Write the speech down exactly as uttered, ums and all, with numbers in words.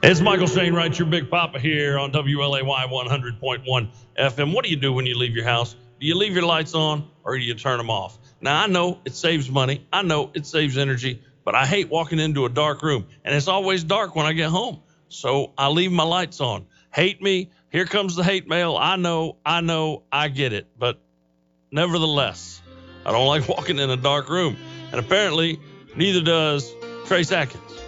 It's Michael Shane Wright, your Big Papa here on W L A Y one hundred point one F M. What do you do when you leave your house? Do you leave your lights on or do you turn them off? Now, I know it saves money. I know it saves energy, but I hate walking into a dark room, and it's always dark when I get home. So I leave my lights on. Hate me. Here comes the hate mail. I know, I know, I get it. But nevertheless, I don't like walking in a dark room. And apparently, neither does Trace Atkins.